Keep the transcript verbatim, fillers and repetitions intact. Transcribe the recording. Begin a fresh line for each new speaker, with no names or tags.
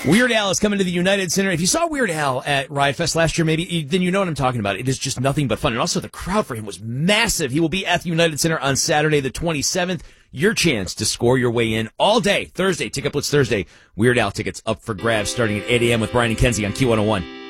Weird Al is coming to the United Center. If you saw Weird Al at Riot Fest last year, maybe, then you know what I'm talking about. It is just nothing but fun. And also the crowd for him was massive. He will be at the United Center on Saturday the twenty-seventh. Your chance to score your way in all day. Thursday, Ticket Blitz Thursday. Weird Al tickets up for grabs starting at eight a.m. with Brian and Kenzie on Q one oh one.